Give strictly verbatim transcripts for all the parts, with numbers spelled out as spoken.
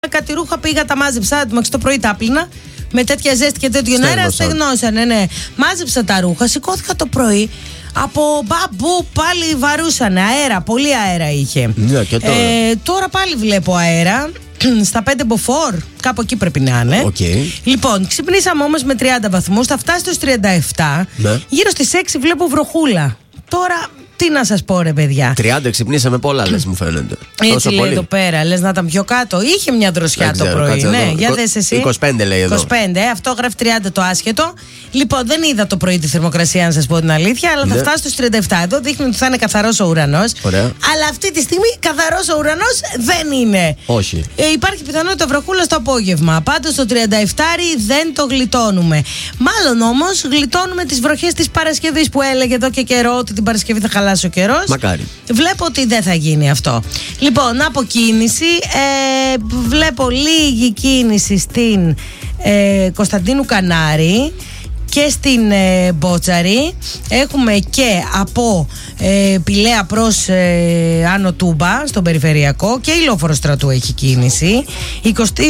Κάτι ρούχα πήγα, τα μάζεψα, άτομα το πρωί τα πλύνα. Με τέτοια ζέστη και τέτοιο αέρα στεγνώσανε, ναι. Μάζεψα τα ρούχα, σηκώθηκα το πρωί. Από μπαμπού πάλι βαρούσανε αέρα, πολύ αέρα είχε. Ναι, και τώρα. Ε, τώρα πάλι βλέπω αέρα. Στα πέντε μποφόρ, κάπου εκεί πρέπει να είναι. Okay. Λοιπόν, ξυπνήσαμε όμως με τριάντα βαθμούς, θα φτάσει στους τριάντα επτά. Ναι. Γύρω στις έξι βλέπω βροχούλα. Τώρα, τι να σας πω, ρε παιδιά. τριάντα ξυπνήσαμε πολλά, λες, μου φαίνεται. Έτσι Τόσο λέει πολύ. εδώ πέρα, λες να ήταν πιο κάτω. Είχε μια δροσιά το πρωί, ναι. Εδώ. Για δες εσύ. είκοσι πέντε λέει εδώ. είκοσι πέντε, αυτό γράφει τριάντα το άσχετο. Λοιπόν, δεν είδα το πρωί τη θερμοκρασία, να σας πω την αλήθεια, αλλά ναι. θα φτάσει στους τριάντα επτά. Εδώ δείχνει ότι θα είναι καθαρός ο ουρανός. Ωραία. Αλλά αυτή τη στιγμή καθαρός ο ουρανός δεν είναι. Όχι. Ε, υπάρχει πιθανότητα βροχούλα στο απόγευμα. Πάντως το τριάντα επτά δεν το γλιτώνουμε. Μάλλον όμως γλιτώνουμε τις βροχές της Παρασκευής που έλεγε εδώ και καιρό ότι την Παρασκευή θα χαλάσει ο καιρός. Μακάρι. Βλέπω ότι δεν θα γίνει αυτό. Λοιπόν, από κίνηση, ε, βλέπω λίγη κίνηση στην ε, Κωνσταντίνου Κανάρη και στην ε, Μπότσαρη. Έχουμε και από ε, Πηλαία προς ε, Άνω Τούμπα στον περιφερειακό, και η Λόφορο Στρατού έχει κίνηση. εικοστή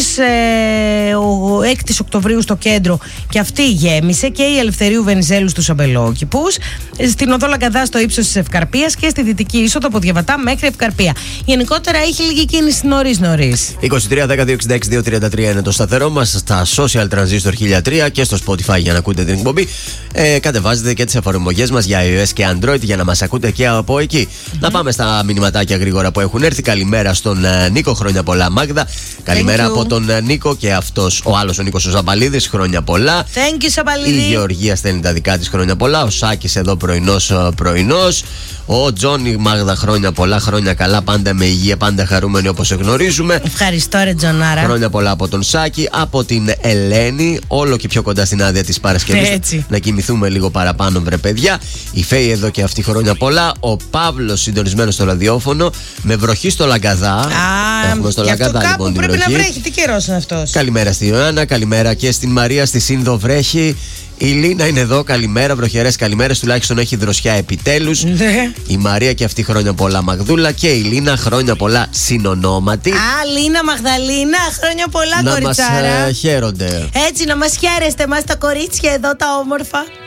έκτη Οκτωβρίου στο κέντρο και αυτή γέμισε, και η Ελευθερίου Βενιζέλου στους Αμπελόκηπους. Στην οδό Λαγκαδά στο ύψος της Ευκαρπίας και στη δυτική είσοδο από Διαβατά μέχρι Ευκαρπία. Γενικότερα έχει λίγη κίνηση νωρίς νωρίς. είκοσι τρία δέκα δύο εξήντα έξι δύο τριάντα τρία είναι το σταθερό μας, στα Social Transistor χίλια τρία και στο Spotify για να ακούτε την εκπομπή. Ε, κατεβάζετε και τις εφαρμογές μας για iOS και Android για να μας ακούτε και από εκεί. Mm-hmm. Να πάμε στα μηνυματάκια γρήγορα που έχουν έρθει. Καλημέρα στον uh, Νίκο, χρόνια πολλά, Μάγδα. Καλημέρα από τον uh, Νίκο και αυτός ο άλλος ο Νίκος ο Ζαμπαλίδης, χρόνια πολλά. Thank you, Ζαμπαλίδη. Η Γεωργία στέλνει τα δικά της, χρόνια πολλά. Ο Σάκης εδώ πρωινός πρωινός. Ο Τζόνι, Μάγδα, χρόνια πολλά, χρόνια καλά, πάντα με υγεία, πάντα χαρούμενοι όπως γνωρίζουμε. Ευχαριστώ, ρε Τζονάρα. Χρόνια πολλά από τον Σάκη, από την Ελένη, όλο και πιο κοντά στην άδεια της Παρασκευής. Έτσι. Να κοιμηθούμε λίγο παραπάνω, βρε παιδιά. Η Φέη εδώ και αυτή χρόνια πολλά. Ο Παύλος συντονισμένος στο ραδιόφωνο, με βροχή στο Λαγκαδά. Α, έχουμε στο γι' αυτό Λαγκαδά κάπου λοιπόν την πρέπει βροχή. να βρέχει. Τι καιρός είναι αυτός. Καλημέρα στη Ιωάννα, καλημέρα και στην Μαρία, στη Σύνδο βρέχει. Η Λίνα είναι εδώ, καλημέρα, βροχερές καλημέρες, τουλάχιστον έχει δροσιά επιτέλους. Ναι. Η Μαρία και αυτή χρόνια πολλά, Μαγδούλα, και η Λίνα χρόνια πολλά συνονόματη. Α, Λίνα Μαγδαλίνα, χρόνια πολλά, να κοριτσάρα. μας ε, χαίρονται. Έτσι, να μας χαίρεστε μας τα κορίτσια εδώ τα όμορφα.